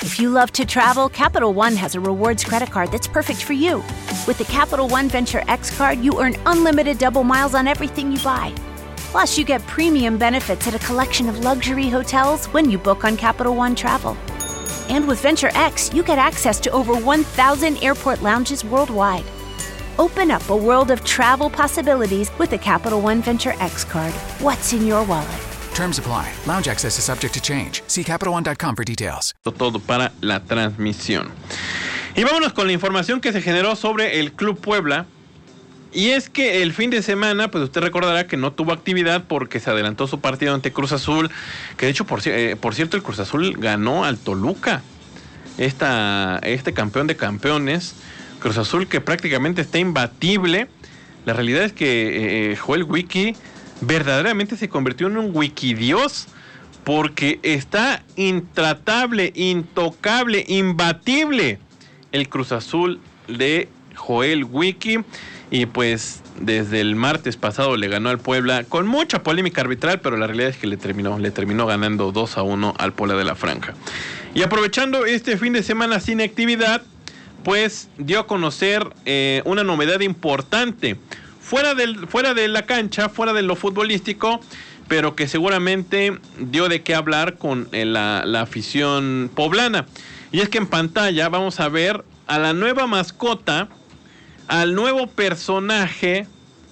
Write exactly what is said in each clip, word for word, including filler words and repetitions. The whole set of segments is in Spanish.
If you love to travel, Capital One has a rewards credit card that's perfect for you. With the Capital One Venture X card, you earn unlimited double miles on everything you buy. Plus, you get premium benefits at a collection of luxury hotels when you book on Capital One Travel. And with Venture X, you get access to over one thousand airport lounges worldwide. Open up a world of travel possibilities with the Capital One Venture X card. What's in your wallet? Terms apply. Lounge access is subject to change. See Capital One dot com for details. Todo para la transmisión. Y vámonos con la información que se generó sobre el Club Puebla. Y es que el fin de semana, pues usted recordará que no tuvo actividad porque se adelantó su partido ante Cruz Azul. Que de hecho, por, eh, por cierto, el Cruz Azul ganó al Toluca. Esta, este campeón de campeones. Cruz Azul que prácticamente está imbatible. La realidad es que eh, Joel Wiki verdaderamente se convirtió en un wikidios porque está intratable, intocable, imbatible el Cruz Azul de Joel Wiki. Y pues desde el martes pasado le ganó al Puebla con mucha polémica arbitral, pero la realidad es que le terminó, le terminó ganando dos a uno al Puebla de la Franja. Y aprovechando este fin de semana sin actividad, pues dio a conocer eh, una novedad importante. Fuera, del, fuera de la cancha, fuera de lo futbolístico, pero que seguramente dio de qué hablar con eh, la, la afición poblana. Y es que en pantalla vamos a ver a la nueva mascota, al nuevo personaje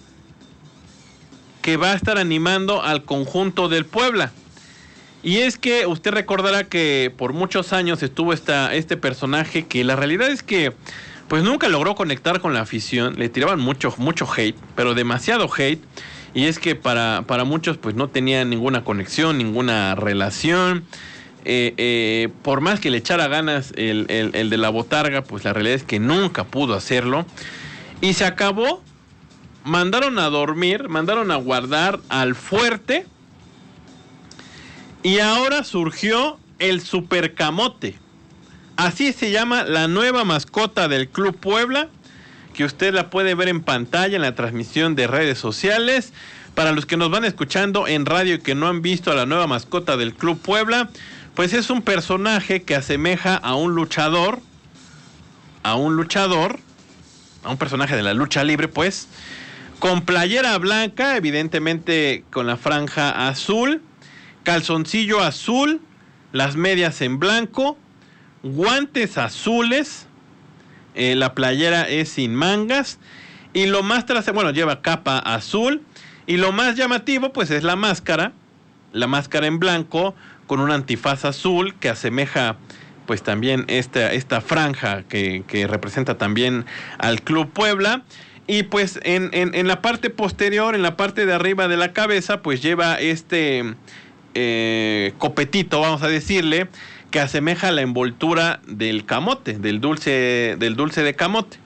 que va a estar animando al conjunto del Puebla. Y es que usted recordará que por muchos años estuvo esta, este personaje que la realidad es que pues nunca logró conectar con la afición. Le tiraban mucho, mucho hate, pero demasiado hate. Y es que para, para muchos pues no tenía ninguna conexión, ninguna relación. Eh, eh, por más que le echara ganas el, el, el de la botarga, pues la realidad es que nunca pudo hacerlo. Y se acabó. Mandaron a dormir, mandaron a guardar al fuerte. Y ahora surgió el Supercamote. Así se llama la nueva mascota del Club Puebla, que usted la puede ver en pantalla en la transmisión de redes sociales. Para los que nos van escuchando en radio y que no han visto a la nueva mascota del Club Puebla, pues es un personaje que asemeja a un luchador, a un luchador, a un personaje de la lucha libre, pues, con playera blanca, evidentemente con la franja azul, calzoncillo azul, las medias en blanco, guantes azules, eh, la playera es sin mangas y lo más trasero, bueno, lleva capa azul y lo más llamativo pues es la máscara, la máscara en blanco con un antifaz azul que asemeja pues también esta, esta franja que, que representa también al Club Puebla. Y pues en, en, en la parte posterior, en la parte de arriba de la cabeza, pues lleva este eh, copetito, vamos a decirle, que asemeja la envoltura del camote, del dulce, del dulce de camote.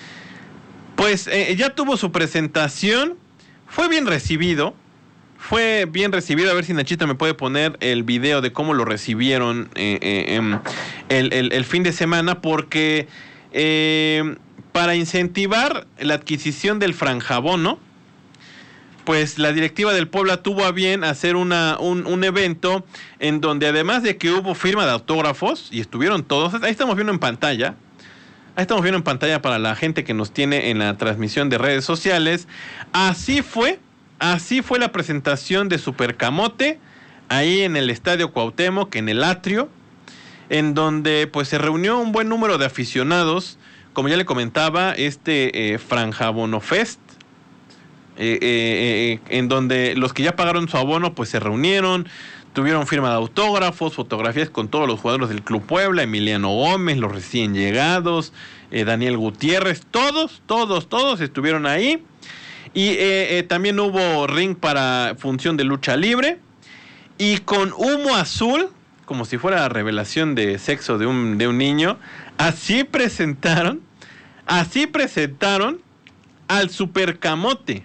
Pues eh, ya tuvo su presentación, fue bien recibido, fue bien recibido. A ver si Nachita me puede poner el video de cómo lo recibieron eh, eh, el, el, el fin de semana, porque eh, para incentivar la adquisición del franjabono, pues la directiva del Puebla tuvo a bien hacer una, un, un evento en donde además de que hubo firma de autógrafos, y estuvieron todos, ahí estamos viendo en pantalla, ahí estamos viendo en pantalla para la gente que nos tiene en la transmisión de redes sociales, así fue, así fue la presentación de Supercamote, ahí en el Estadio Cuauhtémoc, en el atrio, en donde pues se reunió un buen número de aficionados, como ya le comentaba, este eh, Franjabono Fest, Eh, eh, eh, en donde los que ya pagaron su abono pues se reunieron, tuvieron firma de autógrafos, fotografías con todos los jugadores del Club Puebla, Emiliano Gómez, los recién llegados, eh, Daniel Gutiérrez, todos, todos, todos estuvieron ahí. Y eh, eh, también hubo ring para función de lucha libre y con humo azul, como si fuera la revelación de sexo de un, de un niño. Así presentaron, así presentaron al Supercamote.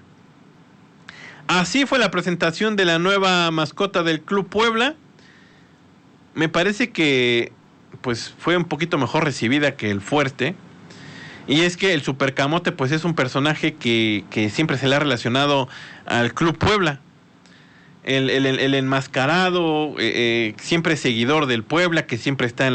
Así fue la presentación de la nueva mascota del Club Puebla. Me parece que pues fue un poquito mejor recibida que el fuerte. Y es que el Supercamote pues es un personaje que, que siempre se le ha relacionado al Club Puebla. El, el, el enmascarado, eh, eh, siempre seguidor del Puebla, que siempre está en